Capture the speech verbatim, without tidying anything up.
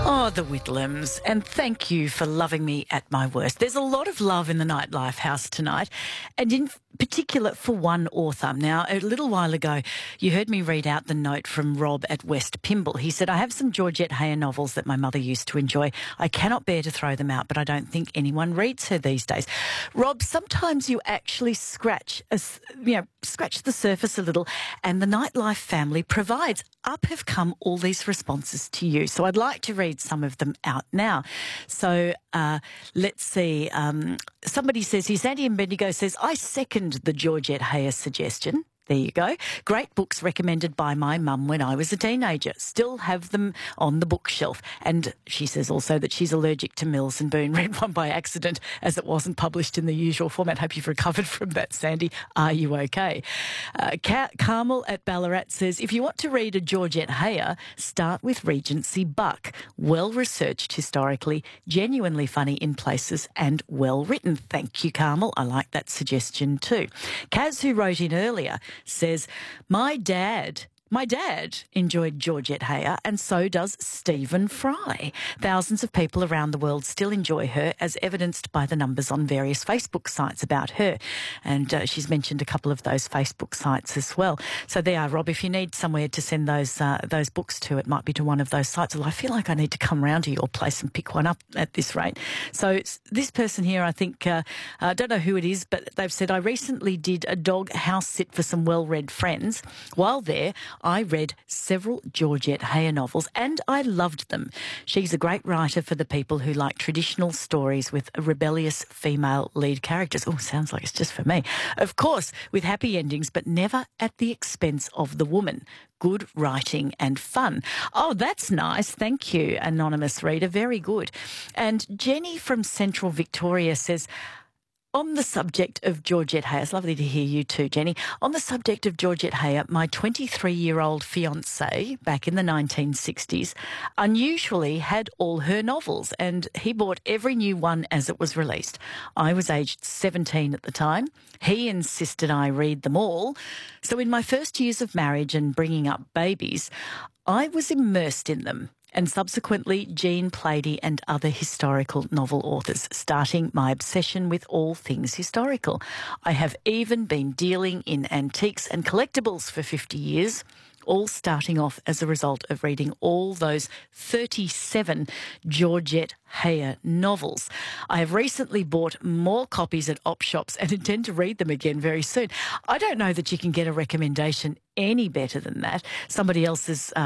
Oh, the Whitlams, and thank you for loving me at my worst. There's a lot of love in the Nightlife House tonight, and in particular for one author. Now, a little while ago, you heard me read out the note from Rob at West Pymble. He said, I have some Georgette Heyer novels that my mother used to enjoy. I cannot bear to throw them out, but I don't think anyone reads her these days. Rob, sometimes you actually scratch, a, you know, scratch the surface a little, and the Nightlife family provides. Up have come all these responses to you. So I'd like to read some of them out now. So uh, let's see. Um, somebody says here, Sandy and Bendigo says, I second the Georgette Heyer suggestion. There you go. Great books recommended by my mum when I was a teenager. Still have them on the bookshelf. And she says also that she's allergic to Mills and Boon. Read one by accident as it wasn't published in the usual format. Hope you've recovered from that, Sandy. Are you okay? Uh, Car- Carmel at Ballarat says, if you want to read a Georgette Heyer, start with Regency Buck. Well-researched historically, genuinely funny in places and well-written. Thank you, Carmel. I like that suggestion too. Kaz, who wrote in earlier, says, my dad... My dad enjoyed Georgette Heyer, and so does Stephen Fry. Thousands of people around the world still enjoy her, as evidenced by the numbers on various Facebook sites about her. And uh, she's mentioned a couple of those Facebook sites as well. So there are, Rob, if you need somewhere to send those uh, those books to, it might be to one of those sites. Well, I feel like I need to come round to your place and pick one up at this rate. So this person here, I think, uh, I don't know who it is, but they've said, I recently did a dog house sit for some well-read friends. While there, I read several Georgette Heyer novels and I loved them. She's a great writer for the people who like traditional stories with rebellious female lead characters. Oh, sounds like it's just for me. Of course, with happy endings, but never at the expense of the woman. Good writing and fun. Oh, that's nice. Thank you, anonymous reader. Very good. And Jenny from Central Victoria says, on the subject of Georgette Heyer, it's lovely to hear you too, Jenny. On the subject of Georgette Heyer, my twenty-three-year-old fiancé back in the nineteen sixties unusually had all her novels, and he bought every new one as it was released. I was aged seventeen at the time. He insisted I read them all. So in my first years of marriage and bringing up babies, I was immersed in them, and subsequently Jean Plaidy and other historical novel authors, starting my obsession with all things historical. I have even been dealing in antiques and collectibles for fifty years, all starting off as a result of reading all those thirty-seven Georgette Heyer novels. I have recently bought more copies at op shops and intend to read them again very soon. I don't know that you can get a recommendation any better than that. Somebody else's... Uh,